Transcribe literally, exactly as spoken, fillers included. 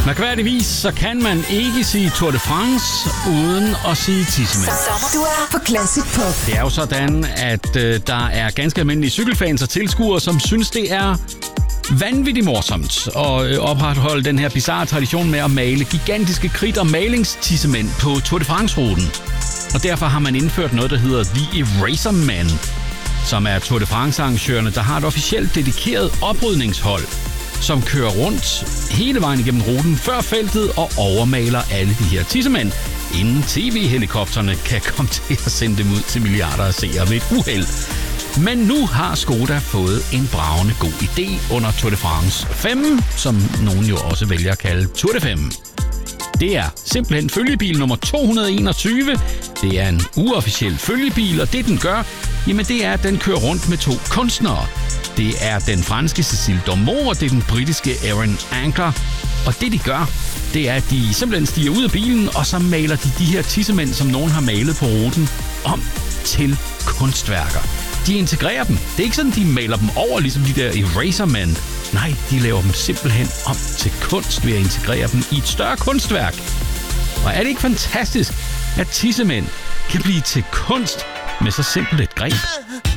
Mærkværdigvis så kan man ikke sige Tour de France uden at sige tissemand. Du er på Classic Pop. Det er jo sådan, at øh, der er ganske almindelige cykelfans og tilskuere, som synes, det er vanvittigt morsomt at øh, opretholde den her bizarre tradition med at male gigantiske kridt- og malingstissemand på Tour de France-ruten. Og derfor har man indført noget, der hedder The Eraser Man, som er Tour de France-arrangørerne, der har et officielt dedikeret oprydningshold, som kører rundt hele vejen igennem ruten før feltet og overmaler alle de her tissemænd, inden tv-helikopterne kan komme til at sende dem ud til milliarder af seere ved et uheld. Men nu har Skoda fået en bragende god idé under Tour de France fem, som nogen jo også vælger at kalde Tour de fem. Det er simpelthen følgebil nummer to hundrede og enogtyve. Det er en uofficiel følgebil, og det den gør, jamen det er, at den kører rundt med to kunstnere. Det er den franske Cécile Dormont, og det er den britiske Erin Ankler. Og det de gør, det er, at de simpelthen stiger ud af bilen, og så maler de de her tissemænd, som nogen har malet på ruten, om til kunstværker. De integrerer dem. Det er ikke sådan, de maler dem over, ligesom de der Erasermen. Nej, de laver dem simpelthen om til kunst ved at integrere dem i et større kunstværk. Og er det ikke fantastisk, at tissemænd kan blive til kunst med så simpelt et greb?